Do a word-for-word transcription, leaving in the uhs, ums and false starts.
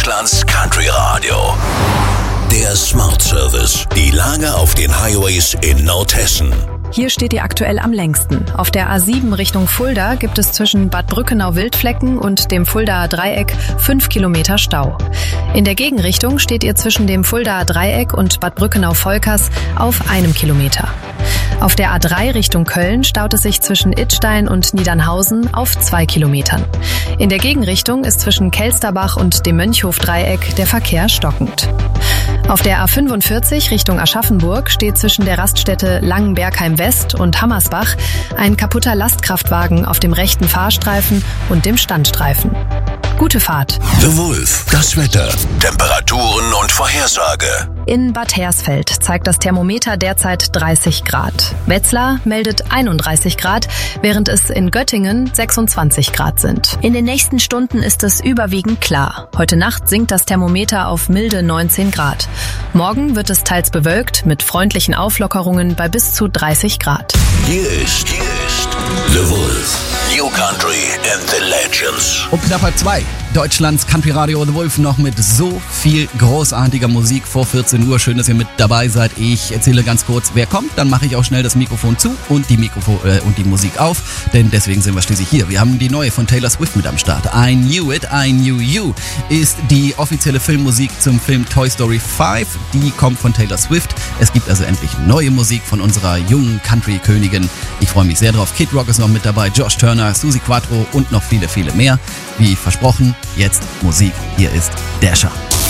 Deutschlands Country Radio. Der Smart Service. Die Lage auf den Highways in Nordhessen. Hier steht ihr aktuell am längsten. Auf der A sieben Richtung Fulda gibt es zwischen Bad Brückenau-Wildflecken und dem Fuldaer Dreieck fünf Kilometer Stau. In der Gegenrichtung steht ihr zwischen dem Fuldaer Dreieck und Bad Brückenau-Volkers auf einem Kilometer. Auf der A drei Richtung Köln staut es sich zwischen Idstein und Niedernhausen auf zwei Kilometern. In der Gegenrichtung ist zwischen Kelsterbach und dem Mönchhof-Dreieck der Verkehr stockend. Auf der A fünfundvierzig Richtung Aschaffenburg steht zwischen der Raststätte Langenbergheim West und Hammersbach ein kaputter Lastkraftwagen auf dem rechten Fahrstreifen und dem Standstreifen. Gute Fahrt. The Wolf, das Wetter, Temperaturen und Vorhersage. In Bad Hersfeld zeigt das Thermometer derzeit dreißig Grad. Wetzlar meldet einunddreißig Grad, während es in Göttingen sechsundzwanzig Grad sind. In den nächsten Stunden ist es überwiegend klar. Heute Nacht sinkt das Thermometer auf milde neunzehn Grad. Morgen wird es teils bewölkt mit freundlichen Auflockerungen bei bis zu dreißig Grad. Hier ist, hier ist The Wolf. New Country and the Legends. Um knapp halb zwei. Deutschlands Country Radio The Wolf noch mit so viel großartiger Musik vor vierzehn Uhr. Schön, dass ihr mit dabei seid. Ich erzähle ganz kurz, wer kommt. Dann mache ich auch schnell das Mikrofon zu und die Mikrofon äh, und die Musik auf. Denn deswegen sind wir schließlich hier. Wir haben die neue von Taylor Swift mit am Start. I Knew It, I Knew You ist die offizielle Filmmusik zum Film Toy Story fünf. Die kommt von Taylor Swift. Es gibt also endlich neue Musik von unserer jungen Country-Königin. Ich freue mich sehr drauf. Kid Rock ist noch mit dabei, Josh Turner, Suzi Quatro und noch viele, viele mehr. Wie versprochen, jetzt Musik. Hier ist Dasher.